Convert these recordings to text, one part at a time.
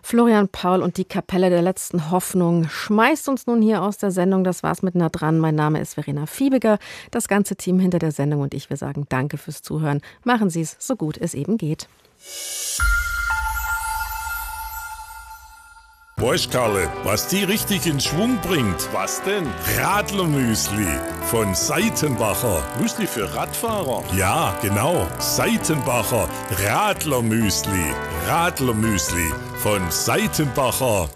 Florian Paul und die Kapelle der letzten Hoffnung schmeißt uns nun hier aus der Sendung. Das war's mit nah dran. Mein Name ist Verena Fiebiger. Das ganze Team hinter der Sendung und ich, wir sagen danke fürs Zuhören. Machen Sie es so gut es eben geht. Weißt Karle, was die richtig in Schwung bringt? Was denn? Radlermüsli von Seitenbacher. Müsli für Radfahrer? Ja, genau. Seitenbacher Radlermüsli. Radlermüsli von Seitenbacher.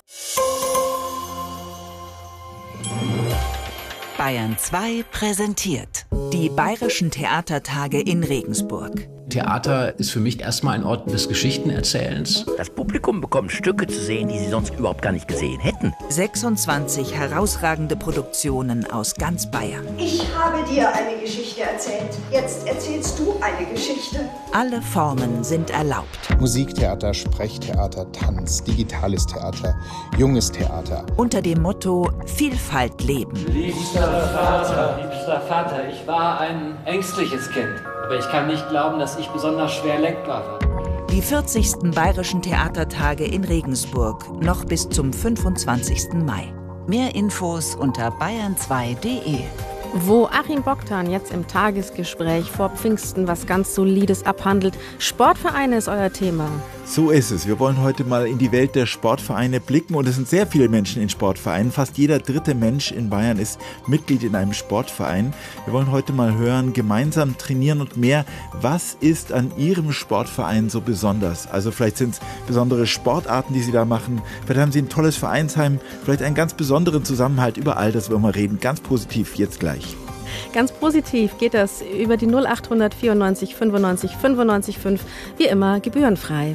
Bayern 2 präsentiert die Bayerischen Theatertage in Regensburg. Theater ist für mich erstmal ein Ort des Geschichtenerzählens. Das Publikum bekommt Stücke zu sehen, die sie sonst überhaupt gar nicht gesehen hätten. 26 herausragende Produktionen aus ganz Bayern. Ich habe dir eine Geschichte erzählt. Jetzt erzählst du eine Geschichte. Alle Formen sind erlaubt. Musiktheater, Sprechtheater, Tanz, digitales Theater, junges Theater. Unter dem Motto Vielfalt leben. Liebster Vater, ich war ein ängstliches Kind. Aber ich kann nicht glauben, dass ich besonders schwer lenkbar war. Die 40. Bayerischen Theatertage in Regensburg, noch bis zum 25. Mai. Mehr Infos unter bayern2.de. Wo Achim Bogdan jetzt im Tagesgespräch vor Pfingsten was ganz Solides abhandelt. Sportvereine ist euer Thema. So ist es. Wir wollen heute mal in die Welt der Sportvereine blicken und es sind sehr viele Menschen in Sportvereinen. Fast jeder dritte Mensch in Bayern ist Mitglied in einem Sportverein. Wir wollen heute mal hören, gemeinsam trainieren und mehr. Was ist an Ihrem Sportverein so besonders? Also vielleicht sind es besondere Sportarten, die Sie da machen. Vielleicht haben Sie ein tolles Vereinsheim, vielleicht einen ganz besonderen Zusammenhalt. Über all das wollen wir reden. Ganz positiv jetzt gleich. Ganz positiv geht das über die 0800 94 95 95 5. Wie immer gebührenfrei.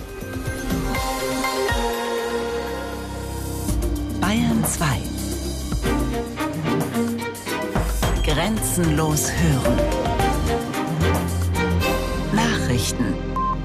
Bayern 2. Grenzenlos hören. Nachrichten.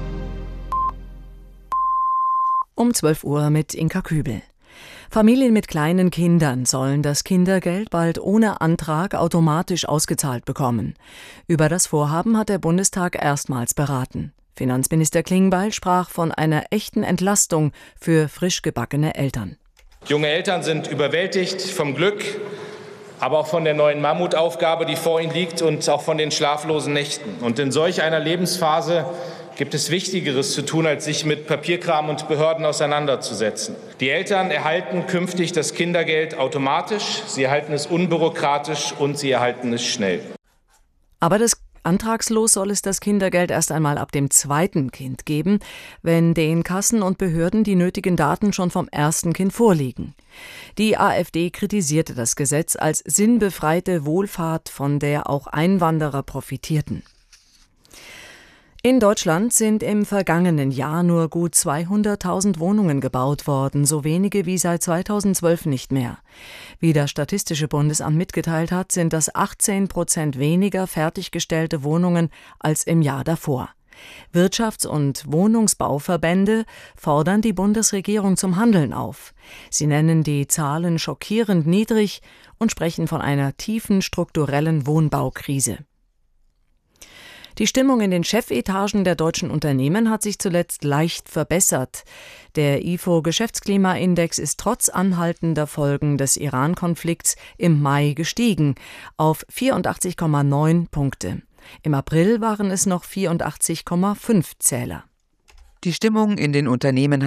Um 12 Uhr mit Inka Kübel. Familien mit kleinen Kindern sollen das Kindergeld bald ohne Antrag automatisch ausgezahlt bekommen. Über das Vorhaben hat der Bundestag erstmals beraten. Finanzminister Klingbeil sprach von einer echten Entlastung für frisch gebackene Eltern. Junge Eltern sind überwältigt vom Glück, aber auch von der neuen Mammutaufgabe, die vor ihnen liegt, und auch von den schlaflosen Nächten. Und in solch einer Lebensphase gibt es Wichtigeres zu tun, als sich mit Papierkram und Behörden auseinanderzusetzen. Die Eltern erhalten künftig das Kindergeld automatisch, sie erhalten es unbürokratisch und sie erhalten es schnell. Aber antragslos soll es das Kindergeld erst einmal ab dem zweiten Kind geben, wenn den Kassen und Behörden die nötigen Daten schon vom ersten Kind vorliegen. Die AfD kritisierte das Gesetz als sinnbefreite Wohlfahrt, von der auch Einwanderer profitierten. In Deutschland sind im vergangenen Jahr nur gut 200.000 Wohnungen gebaut worden, so wenige wie seit 2012 nicht mehr. Wie das Statistische Bundesamt mitgeteilt hat, sind das 18% weniger fertiggestellte Wohnungen als im Jahr davor. Wirtschafts- und Wohnungsbauverbände fordern die Bundesregierung zum Handeln auf. Sie nennen die Zahlen schockierend niedrig und sprechen von einer tiefen strukturellen Wohnbaukrise. Die Stimmung in den Chefetagen der deutschen Unternehmen hat sich zuletzt leicht verbessert. Der IFO-Geschäftsklimaindex ist trotz anhaltender Folgen des Iran-Konflikts im Mai gestiegen auf 84,9 Punkte. Im April waren es noch 84,5 Zähler. Die Stimmung in den Unternehmen